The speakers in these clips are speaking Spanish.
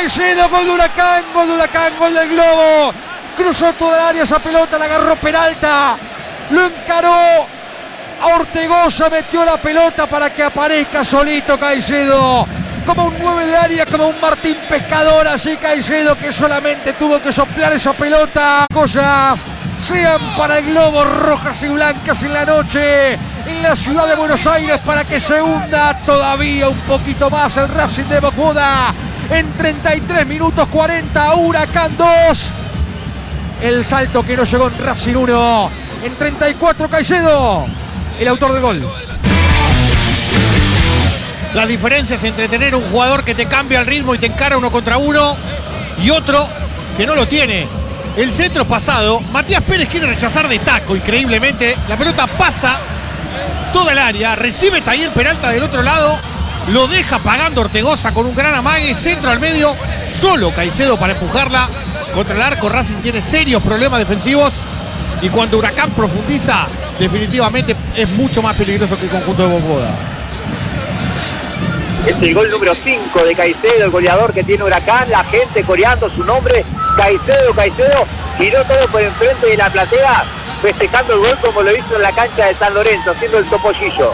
Caicedo, gol de Huracán, gol del Globo. Cruzó toda el área esa pelota, la agarró Peralta. Lo encaró a Ortegoza, metió la pelota para que aparezca solito Caicedo. Como un 9 de área, como un Martín Pescador, así Caicedo, que solamente tuvo que soplar esa pelota. Cosas sean para el Globo, rojas y blancas en la noche, en la ciudad de Buenos Aires, para que se hunda todavía un poquito más el Racing de Boqueada. En 33 minutos 40, Huracán 2. El salto que no llegó en Racing 1. En 34, Caicedo, el autor del gol. Las diferencias entre tener un jugador que te cambia el ritmo y te encara uno contra uno y otro que no lo tiene. El centro pasado, Matías Pérez quiere rechazar de taco, increíblemente. La pelota pasa toda el área, recibe Tayel Peralta del otro lado, lo deja pagando Ortegoza con un gran amague, centro al medio, solo Caicedo para empujarla contra el arco. Racing tiene serios problemas defensivos y cuando Huracán profundiza, definitivamente es mucho más peligroso que el conjunto de Boqueada. Es el gol número 5 de Caicedo, el goleador que tiene Huracán, la gente coreando su nombre, Caicedo, giró todo por enfrente de la platea, festejando el gol como lo hizo en la cancha de San Lorenzo, haciendo el topollillo.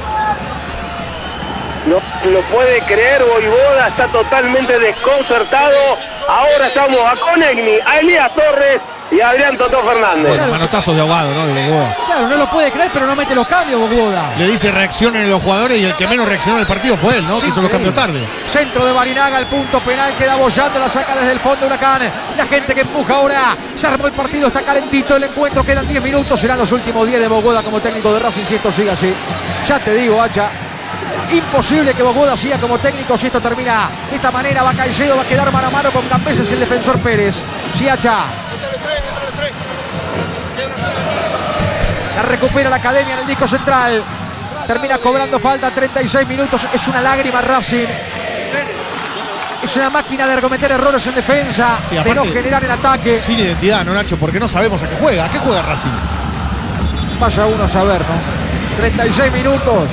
No lo puede creer, Voivoda está totalmente desconcertado. Ahora estamos a Conegni, a Elías Torres y a Adrián Totó Fernández. Bueno, manotazos de ahogado, ¿no? De Boqueada. Claro, no lo puede creer, pero no mete los cambios, Boqueada. Le dice reaccionen los jugadores y el que menos reaccionó en el partido fue él, ¿no? Sí, que hizo los cambios tarde. Centro de Barinaga, el punto penal, queda bollando, la saca desde el fondo Huracán. La gente que empuja ahora, se armó el partido, está calentito el encuentro, quedan 10 minutos, serán los últimos 10 de Boqueada como técnico de Racing si esto sigue así. Ya te digo, Hacha, imposible que Boqueada siga como técnico si esto termina de esta manera. Va Caicedo, va a quedar mano a mano con Cambeses, el defensor Pérez. Sí, Hacha. La recupera la Academia en el disco central. Termina cobrando falta, 36 minutos. Es una lágrima Racing. Es una máquina de cometer errores en defensa, sí, aparte, de no generar en ataque. Sin identidad, ¿no, Nacho? Porque no sabemos a qué juega. ¿A qué juega Racing? Vaya uno a saber, ¿no? 36 minutos.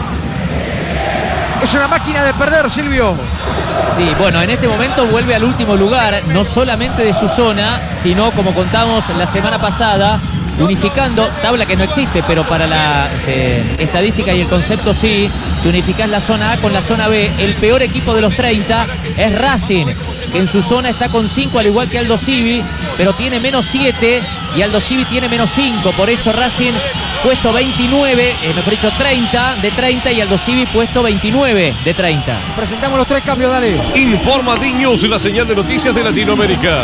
Es una máquina de perder, Silvio. Sí, bueno, en este momento vuelve al último lugar, no solamente de su zona, sino, como contamos la semana pasada, unificando, tabla que no existe, pero para la estadística y el concepto sí, si unificás la zona A con la zona B, el peor equipo de los 30 es Racing, que en su zona está con 5, al igual que Aldo Civi, pero tiene menos 7 y Aldo Civi tiene menos 5, por eso Racing puesto 29, mejor dicho 30 de 30 y Aldo Civi puesto 29 de 30. Presentamos los 3 cambios, dale. Informa D-News, la señal de noticias de Latinoamérica.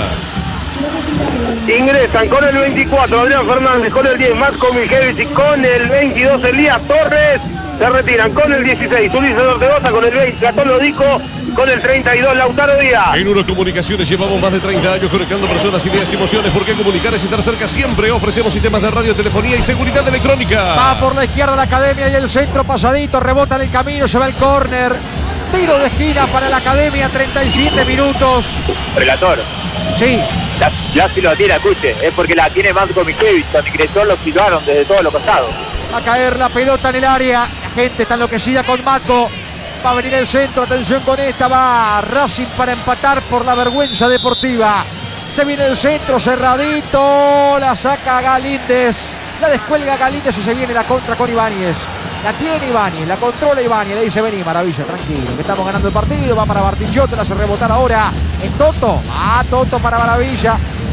Ingresan con el 24 Adrián Fernández, con el 10 Marco Miljevich y con el 22 Elías Torres. Se retiran con el 16 Ulises Ortegoza, con el 20 Gastón Lodico, con el 32 Lautaro Díaz. En Urocomunicaciones llevamos más de 30 años conectando personas, ideas y emociones. Porque comunicar es estar cerca siempre. Ofrecemos sistemas de radio, telefonía y seguridad electrónica. Va por la izquierda la Academia y el centro pasadito, rebota en el camino, se va el córner. Tiro de esquina para la Academia, 37 minutos. Relator. Sí. Ya si lo tira, escuche, es porque la tiene Marco Miljevich. Cuando ingresó lo silbaron desde todos los costados. Va a caer la pelota en el área. La gente está enloquecida con Matco. Va a venir el centro, atención con esta. Va Racing para empatar por la vergüenza deportiva. Se viene el centro, cerradito. La saca Galíndez. La descuelga Galíndez y se viene la contra con Ibáñez. La tiene Ibáñez, la controla Ibáñez. Le dice vení Maravilla, tranquilo, que estamos ganando el partido. Va para Bartichotto, la hace rebotar ahora en Toto. Toto para Maravilla.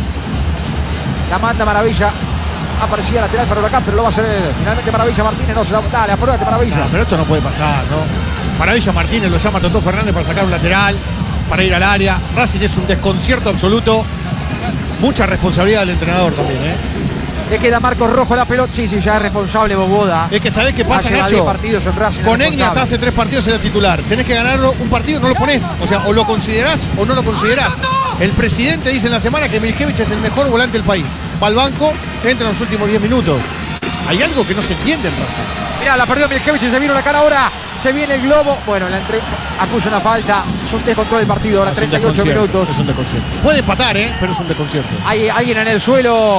La manda Maravilla. Aparecía lateral para Huracán, pero lo va a hacer él. Finalmente Maravilla Martínez no se da. Dale, apurate Maravilla. No, pero esto no puede pasar, ¿no? Maravilla Martínez lo llama Totó Fernández para sacar un lateral, para ir al área. Racing es un desconcierto absoluto. Mucha responsabilidad del entrenador también, ¿eh? Le queda Marcos Rojo la pelota. Sí, ya es responsable Boqueada. Es que ¿sabés qué pasa, Nacho? Con Egna hasta hace 3 partidos era titular. Tenés que ganarlo un partido, no lo ponés. O sea, o lo considerás o no lo considerás. El presidente dice en la semana que Miljevich es el mejor volante del país. Va al banco, entra en los últimos 10 minutos. Hay algo que no se entiende en Racing. Mirá, la perdió Miljevich y se vino la cara ahora. Se viene el globo. Bueno, acusa una falta. Es un descontrol del partido. Ahora 38 minutos. Es un desconcierto. Puede empatar, pero es un desconcierto. Hay alguien en el suelo.